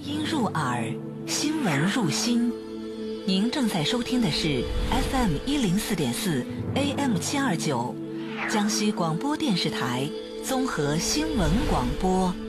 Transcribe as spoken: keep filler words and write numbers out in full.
音入耳，新闻入心。您正在收听的是 F M 一零四点四 A M 七二九，江西广播电视台综合新闻广播。